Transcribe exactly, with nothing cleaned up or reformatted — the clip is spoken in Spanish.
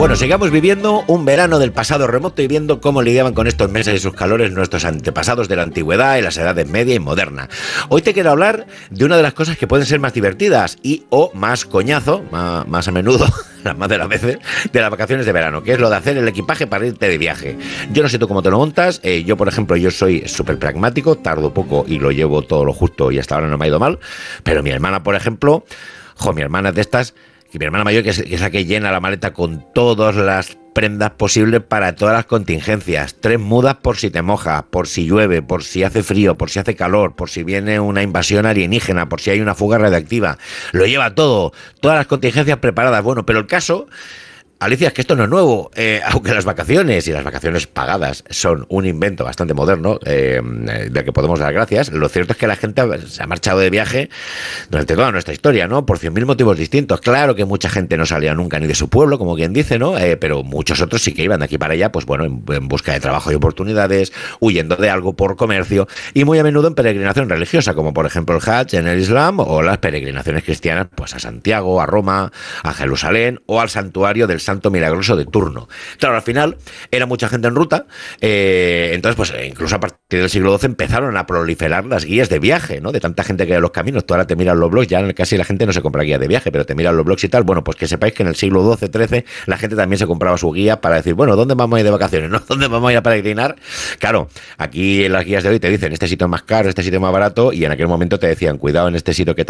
Bueno, sigamos viviendo un verano del pasado remoto y viendo cómo lidiaban con estos meses y sus calores nuestros antepasados de la antigüedad y las edades media y moderna. Hoy te quiero hablar de una de las cosas que pueden ser más divertidas y o más coñazo, más, más a menudo, las más de las veces, de las vacaciones de verano, que es lo de hacer el equipaje para irte de viaje. Yo no sé tú cómo te lo montas, eh, yo por ejemplo, yo soy súper pragmático, tardo poco y lo llevo todo lo justo y hasta ahora no me ha ido mal, pero mi hermana, por ejemplo, jo, mi hermana es de estas, y mi hermana mayor, que es, que es la que llena la maleta con todas las prendas posibles para todas las contingencias. Tres mudas por si te mojas, por si llueve, por si hace frío, por si hace calor, por si viene una invasión alienígena, por si hay una fuga radiactiva. Lo lleva todo, todas las contingencias preparadas. Bueno, pero el caso, Alicia, es que esto no es nuevo, eh, aunque las vacaciones y las vacaciones pagadas son un invento bastante moderno, eh, del que podemos dar gracias. Lo cierto es que la gente se ha marchado de viaje durante toda nuestra historia, ¿no? Por cien mil motivos distintos. Claro que mucha gente no salía nunca ni de su pueblo, como quien dice, ¿no? Eh, pero muchos otros sí que iban de aquí para allá, pues bueno, en, en busca de trabajo y oportunidades, huyendo de algo por comercio, y muy a menudo en peregrinación religiosa, como por ejemplo el Hajj en el Islam, o las peregrinaciones cristianas, pues a Santiago, a Roma, a Jerusalén, o al santuario del Santo Milagroso de turno. Claro, al final era mucha gente en ruta, eh, entonces pues incluso a partir del siglo doce empezaron a proliferar las guías de viaje, ¿no? De tanta gente que hay en los caminos. Tú ahora te miras los blogs, ya casi la gente no se compra guías de viaje, pero te miras los blogs y tal. Bueno, pues que sepáis que en el siglo doce, trece la gente también se compraba su guía para decir, bueno, ¿dónde vamos a ir de vacaciones? ¿No? ¿Dónde vamos a ir a peregrinar? Claro, aquí en las guías de hoy te dicen este sitio es más caro, este sitio es más barato, y en aquel momento te decían, cuidado en este sitio que